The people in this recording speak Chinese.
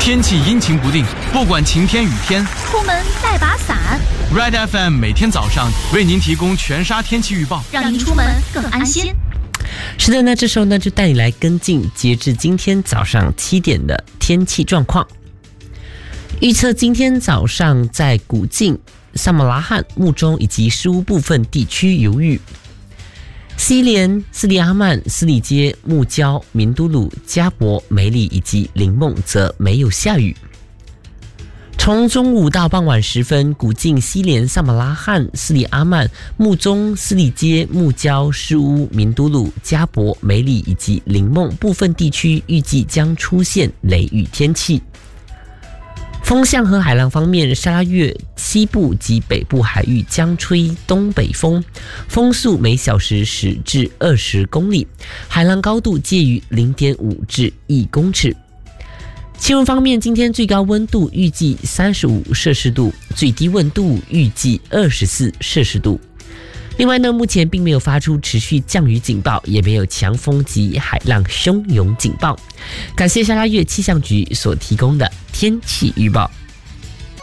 天气阴晴不定，不管晴天雨天， 出门带把伞。 Red FM 每天早上为您提供全沙天气预报， 让您出门更安心。 是的呢，这时候呢就带你来跟进截至今天早上7点的天气状况。预测今天早上在古晋、萨马拉罕、木中以及诗屋部分地区有雨。西连、斯里阿曼、斯里街、木礁、明都鲁、加博、梅里以及林梦则没有下雨。从中午到傍晚时分，古晋、西连、萨马拉罕、斯里阿曼、木中、斯里街、木礁、诗屋、明都鲁、加博、梅里以及林梦部分地区预计将出现雷雨天气。风向和海浪方面，沙拉越西部及北部海域将吹东北风，风速每小时10至20公里，海浪高度介于0.5至1公尺。气温方面，今天最高温度预计35摄氏度，最低温度预计24摄氏度。另外呢，目前并没有发出持续降雨警报，也没有强风及海浪汹涌警报。感谢沙拉越气象局所提供的天气预报。